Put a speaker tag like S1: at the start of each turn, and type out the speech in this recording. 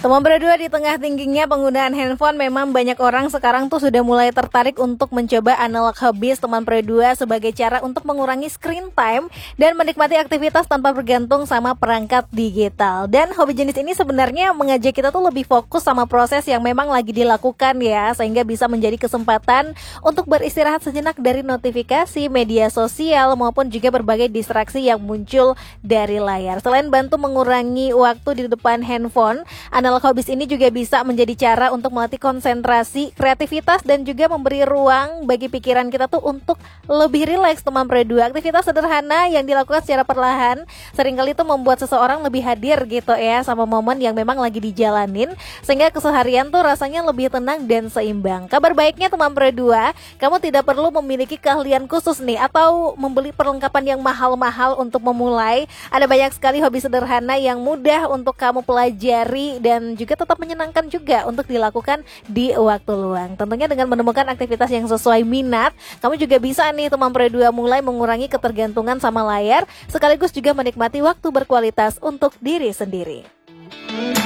S1: Teman berdua, di tengah tingginya penggunaan handphone, memang banyak orang sekarang tuh sudah mulai tertarik untuk mencoba analog hobbies teman berdua sebagai cara untuk mengurangi screen time dan menikmati aktivitas tanpa bergantung sama perangkat digital. Dan hobi jenis ini sebenarnya mengajak kita tuh lebih fokus sama proses yang memang lagi dilakukan ya, sehingga bisa menjadi kesempatan untuk beristirahat sejenak dari notifikasi media sosial maupun juga berbagai distraksi yang muncul dari layar. Selain bantu mengurangi waktu di depan handphone, analog hobbies ini juga bisa menjadi cara untuk melatih konsentrasi, kreativitas, dan juga memberi ruang bagi pikiran kita tuh untuk lebih rileks teman berdua. Aktivitas sederhana yang dilakukan secara perlahan seringkali tuh membuat seseorang lebih hadir gitu ya sama momen yang memang lagi dijalanin, sehingga keseharian tuh rasanya lebih tenang dan seimbang. Kabar baiknya teman berdua, kamu tidak perlu memiliki keahlian khusus nih atau membeli perlengkapan yang mahal-mahal untuk memulai. Ada banyak sekali hobi sederhana yang mudah untuk kamu pelajari dan juga tetap menyenangkan juga untuk dilakukan di waktu luang. Tentunya dengan menemukan aktivitas yang sesuai minat, kamu juga bisa nih teman berdua mulai mengurangi ketergantungan sama layar, sekaligus juga menikmati waktu berkualitas untuk diri sendiri.